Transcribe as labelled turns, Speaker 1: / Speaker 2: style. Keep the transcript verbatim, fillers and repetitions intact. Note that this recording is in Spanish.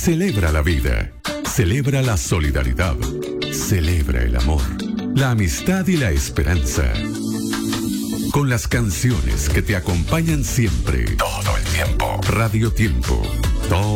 Speaker 1: Celebra la vida. Celebra la solidaridad. Celebra el amor, la amistad y la esperanza. Con las canciones que te acompañan siempre. Todo el tiempo. Radio Tiempo. Todo